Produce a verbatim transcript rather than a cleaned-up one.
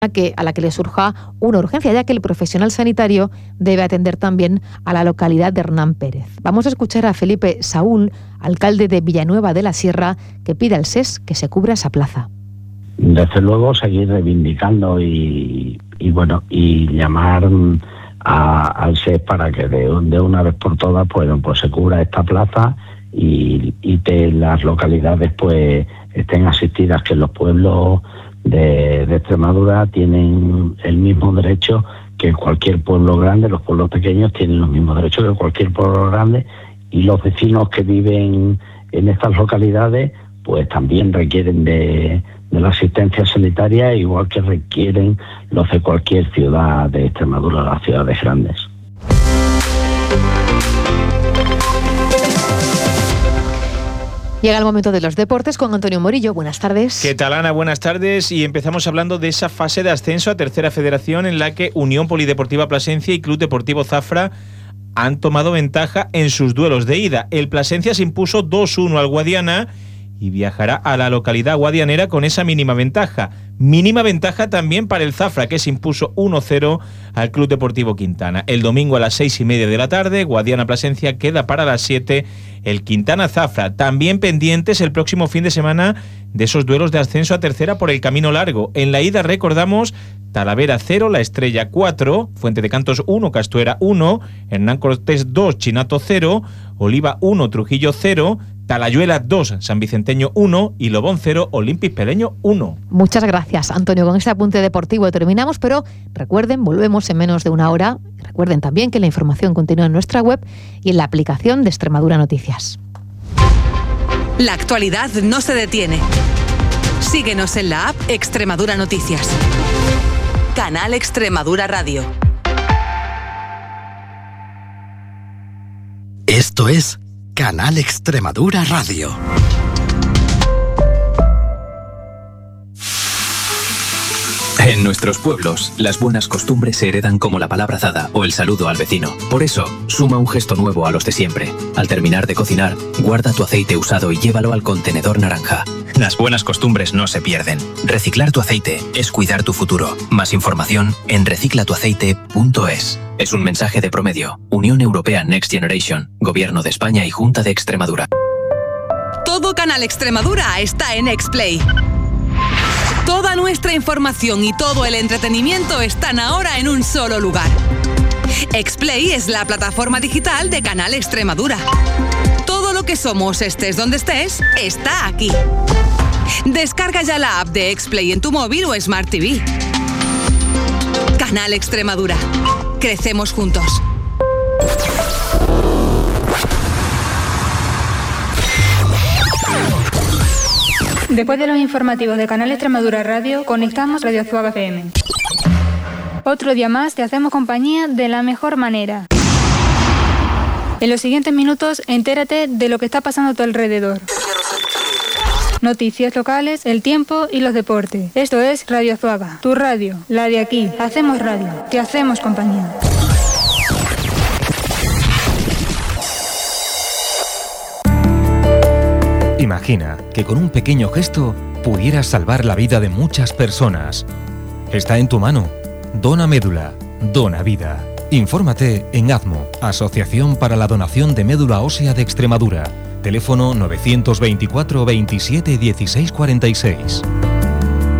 que, a la que le surja una urgencia, ya que el profesional sanitario debe atender también a la localidad de Hernán Pérez. Vamos a escuchar a Felipe Saúl, alcalde de Villanueva de la Sierra, que pide al S E S que se cubra esa plaza. Desde luego seguir reivindicando y, y bueno y llamar a, al S E S para que de, de una vez por todas pues, pues se cubra esta plaza y, y que las localidades pues estén asistidas, que los pueblos De, de Extremadura tienen el mismo derecho que cualquier pueblo grande. Los pueblos pequeños tienen los mismos derechos que cualquier pueblo grande, y los vecinos que viven en estas localidades pues también requieren de, de la asistencia sanitaria, igual que requieren los de cualquier ciudad de Extremadura, las ciudades grandes. Llega el momento de los deportes con Antonio Morillo. Buenas tardes. ¿Qué tal, Ana? Buenas tardes. Y empezamos hablando de esa fase de ascenso a Tercera Federación en la que Unión Polideportiva Plasencia y Club Deportivo Zafra han tomado ventaja en sus duelos de ida. El Plasencia se impuso dos uno al Guadiana y viajará a la localidad guadianera con esa mínima ventaja. Mínima ventaja también para el Zafra, que se impuso uno cero al Club Deportivo Quintana. El domingo a las seis y media de la tarde, Guadiana Plasencia, queda para las siete el Quintana Zafra. También pendientes el próximo fin de semana de esos duelos de ascenso a tercera por el camino largo. En la ida recordamos Talavera cero, La Estrella cuatro, Fuente de Cantos uno, Castuera uno, Hernán Cortés dos, Chinato cero, Oliva uno, Trujillo cero, Talayuela dos, San Vicenteño uno y Lobón cero, Olimpis Peleño uno. Muchas gracias, Antonio. Con este apunte deportivo terminamos, pero recuerden, volvemos en menos de una hora. Recuerden también que la información continúa en nuestra web y en la aplicación de Extremadura Noticias. La actualidad no se detiene. Síguenos en la app Extremadura Noticias. Canal Extremadura Radio. Esto es Canal Extremadura Radio. En nuestros pueblos, las buenas costumbres se heredan como la palabrazada o el saludo al vecino. Por eso, suma un gesto nuevo a los de siempre. Al terminar de cocinar, guarda tu aceite usado y llévalo al contenedor naranja. Las buenas costumbres no se pierden. Reciclar tu aceite es cuidar tu futuro. Más información en recicla tu aceite punto es. Es un mensaje de Promedio, Unión Europea Next Generation, Gobierno de España y Junta de Extremadura. Todo Canal Extremadura está en Xplay. Toda nuestra información y todo el entretenimiento están ahora en un solo lugar. Xplay es la plataforma digital de Canal Extremadura. Todo lo que somos, estés donde estés, está aquí. Descarga ya la app de Xplay en tu móvil o Smart T V. Canal Extremadura. Crecemos juntos. Después de los informativos de Canal Extremadura Radio, conectamos Radio Zuaga F M. Otro día más te hacemos compañía de la mejor manera. En los siguientes minutos, entérate de lo que está pasando a tu alrededor. Noticias locales, el tiempo y los deportes. Esto es Radio Zuaga, tu radio, la de aquí. Hacemos radio, te hacemos compañía. Imagina que con un pequeño gesto pudieras salvar la vida de muchas personas. Está en tu mano. Dona médula, dona vida. Infórmate en AZMO, Asociación para la Donación de Médula Ósea de Extremadura. Teléfono novecientos veinticuatro veintisiete dieciséis cuarenta y seis.